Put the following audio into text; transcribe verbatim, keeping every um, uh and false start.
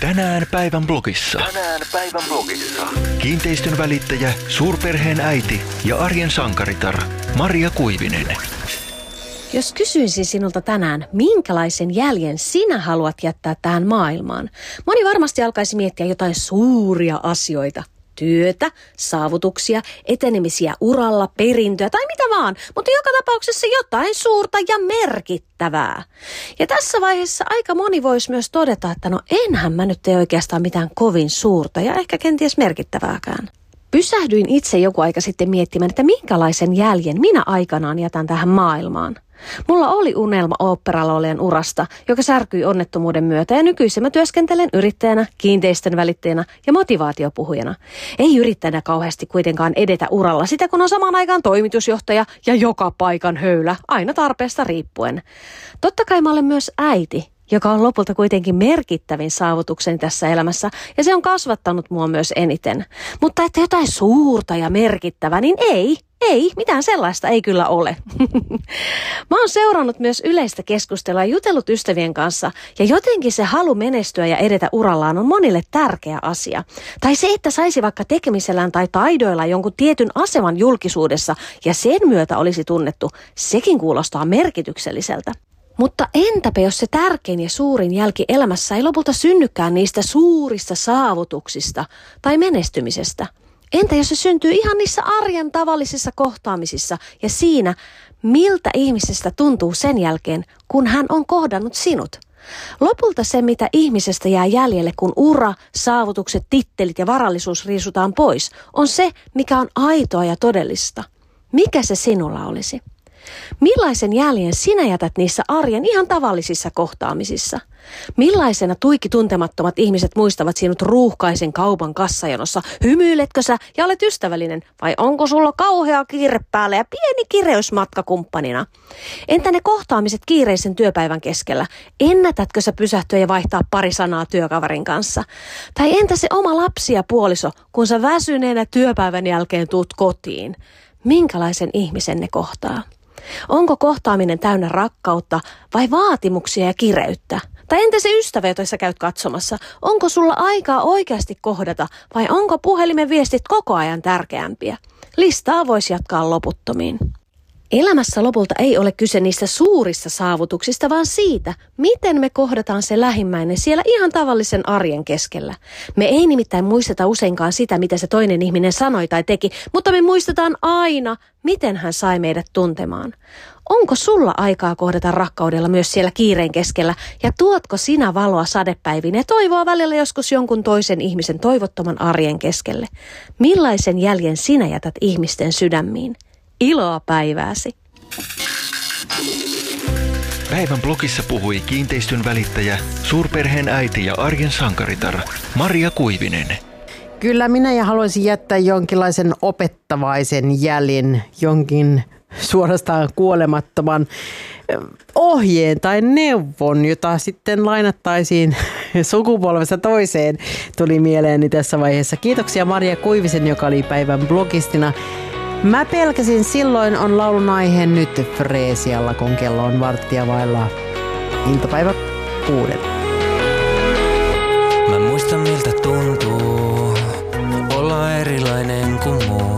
Tänään päivän blogissa. Tänään päivän blogissa. Kiinteistön välittäjä, suurperheen äiti ja arjen sankaritar Maria Kuivinen. Jos kysyisin sinulta tänään, minkälaisen jäljen sinä haluat jättää tähän maailmaan? Moni varmasti alkaisi miettiä jotain suuria asioita. Työtä, saavutuksia, etenemisiä uralla, perintöä tai mitä vaan, mutta joka tapauksessa jotain suurta ja merkittävää. Ja tässä vaiheessa aika moni voisi myös todeta, että no enhän mä nyt tee oikeastaan mitään kovin suurta ja ehkä kenties merkittävääkään. Pysähdyin itse joku aika sitten miettimään, että minkälaisen jäljen minä aikanaan jätän tähän maailmaan. Mulla oli unelma oopperalaulajan urasta, joka särkyi onnettomuuden myötä ja nykyisin mä työskentelen yrittäjänä, kiinteistön välittäjänä ja motivaatiopuhujana. Ei yrittäjänä kauheasti kuitenkaan edetä uralla sitä, kun on samaan aikaan toimitusjohtaja ja joka paikan höylä, aina tarpeesta riippuen. Totta kai mä olen myös äiti, joka on lopulta kuitenkin merkittävin saavutukseni tässä elämässä, ja se on kasvattanut mua myös eniten. Mutta että jotain suurta ja merkittävää, niin ei, ei, mitään sellaista ei kyllä ole. Mä oon seurannut myös yleistä keskustelua ja jutellut ystävien kanssa, ja jotenkin se halu menestyä ja edetä urallaan on monille tärkeä asia. Tai se, että saisi vaikka tekemisellään tai taidoilla jonkun tietyn aseman julkisuudessa, ja sen myötä olisi tunnettu, sekin kuulostaa merkitykselliseltä. Mutta entäpä jos se tärkein ja suurin jälki elämässä ei lopulta synnykään niistä suurista saavutuksista tai menestymisestä? Entä jos se syntyy ihan niissä arjen tavallisissa kohtaamisissa ja siinä, miltä ihmisestä tuntuu sen jälkeen, kun hän on kohdannut sinut? Lopulta se, mitä ihmisestä jää jäljelle, kun ura, saavutukset, tittelit ja varallisuus riisutaan pois, on se, mikä on aitoa ja todellista. Mikä se sinulla olisi? Millaisen jäljen sinä jätät niissä arjen ihan tavallisissa kohtaamisissa? Millaisena tuiki tuntemattomat ihmiset muistavat sinut ruuhkaisen kaupan kassajonossa? Hymyiletkö sä ja olet ystävällinen? Vai onko sulla kauhea kiire päällä ja pieni kireys matkakumppanina? Entä ne kohtaamiset kiireisen työpäivän keskellä? Ennätätkö sä pysähtyä ja vaihtaa pari sanaa työkaverin kanssa? Tai entä se oma lapsi ja puoliso, kun sä väsyneenä työpäivän jälkeen tuut kotiin? Minkälaisen ihmisen ne kohtaa? Onko kohtaaminen täynnä rakkautta vai vaatimuksia ja kireyttä? Tai entä se ystävä, jota sä käyt katsomassa? Onko sulla aikaa oikeasti kohdata vai onko puhelimen viestit koko ajan tärkeämpiä? Listaa voisi jatkaa loputtomiin. Elämässä lopulta ei ole kyse niistä suurista saavutuksista, vaan siitä, miten me kohdataan se lähimmäinen siellä ihan tavallisen arjen keskellä. Me ei nimittäin muisteta useinkaan sitä, mitä se toinen ihminen sanoi tai teki, mutta me muistetaan aina, miten hän sai meidät tuntemaan. Onko sulla aikaa kohdata rakkaudella myös siellä kiireen keskellä ja tuotko sinä valoa sadepäiviin ja toivoa välillä joskus jonkun toisen ihmisen toivottoman arjen keskelle? Millaisen jäljen sinä jätät ihmisten sydämiin? Iloa päivääsi. Päivän blogissa puhui kiinteistön välittäjä, suurperheen äiti ja arjen sankaritar Maria Kuivinen. Kyllä minä ja haluaisin jättää jonkinlaisen opettavaisen jäljen, jonkin suorastaan kuolemattoman ohjeen tai neuvon, jota sitten lainattaisiin sukupolvesta toiseen, tuli mieleeni tässä vaiheessa. Kiitoksia Maria Kuivisen, joka oli päivän blogistina. Mä pelkäsin silloin on laulun aihe nyt Freesialla, kun kello on varttia vailla iltapäivä kuuden. Mä muistan miltä tuntuu olla erilainen kuin muu.